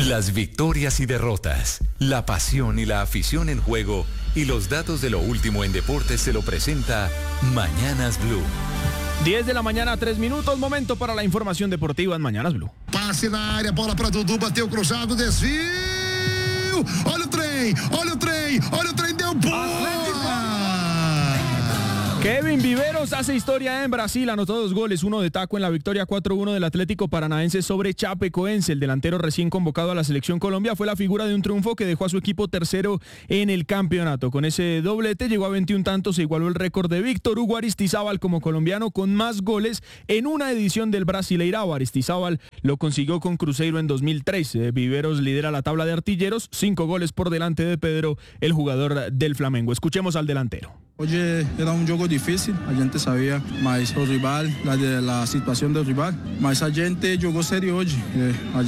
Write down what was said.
Las victorias y derrotas, la pasión y la afición en juego y los datos de lo último en deportes se lo presenta Mañanas Blue. 10 de la mañana, 3 minutos, momento para la información deportiva en Mañanas Blue. Passe na área, bola para Dudu, bateu cruzado, desvio. Olha o trem, olha o trem, olha o trem, deu bola. Kevin Viveros hace historia en Brasil, anotó 2 goles, uno de taco en la victoria 4-1 del Atlético Paranaense sobre Chapecoense. El delantero recién convocado a la Selección Colombia fue la figura de un triunfo que dejó a su equipo tercero en el campeonato. Con ese doblete llegó a 21 tantos e igualó el récord de Víctor Hugo Aristizábal como colombiano con más goles en una edición del Brasileirao. Aristizábal lo consiguió con Cruzeiro en 2013. Viveros lidera la tabla de artilleros, 5 goles por delante de Pedro, el jugador del Flamengo. Escuchemos al delantero. Hoy era un jogo difícil, a gente sabía mais o rival, la situación del rival, mas a gente jogou sério hoje.